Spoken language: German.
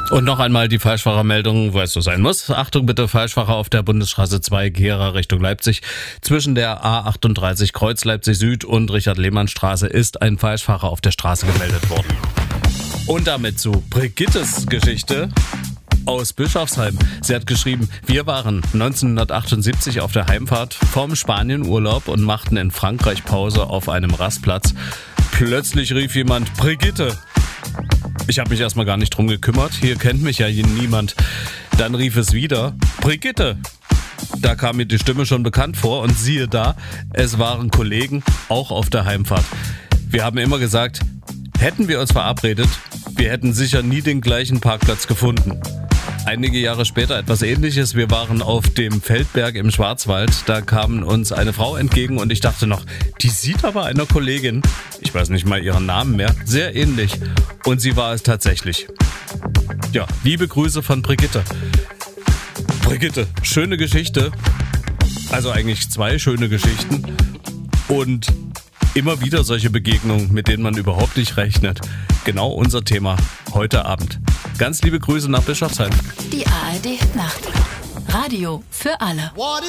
Und noch einmal die Falschfahrermeldung, weil es so sein muss. Achtung bitte, Falschfahrer auf der Bundesstraße 2, Gera Richtung Leipzig. Zwischen der A38 Kreuz Leipzig Süd und Richard-Lehmann-Straße ist ein Falschfahrer auf der Straße gemeldet worden. Und damit zu Brigittes Geschichte aus Bischofsheim. Sie hat geschrieben, wir waren 1978 auf der Heimfahrt vom Spanienurlaub und machten in Frankreich Pause auf einem Rastplatz. Plötzlich rief jemand, Brigitte. Ich habe mich erstmal gar nicht drum gekümmert, hier kennt mich ja niemand. Dann rief es wieder, Brigitte. Da kam mir die Stimme schon bekannt vor und siehe da, es waren Kollegen, auch auf der Heimfahrt. Wir haben immer gesagt, hätten wir uns verabredet, wir hätten sicher nie den gleichen Parkplatz gefunden. Einige Jahre später etwas Ähnliches. Wir waren auf dem Feldberg im Schwarzwald. Da kam uns eine Frau entgegen und ich dachte noch, die sieht aber einer Kollegin, ich weiß nicht mal ihren Namen mehr, sehr ähnlich. Und sie war es tatsächlich. Ja, liebe Grüße von Brigitte. Brigitte, schöne Geschichte. Also eigentlich 2 schöne Geschichten. Und immer wieder solche Begegnungen, mit denen man überhaupt nicht rechnet. Genau unser Thema heute Abend. Ganz liebe Grüße nach Bischofsheim. Die ARD Nacht. Radio für alle.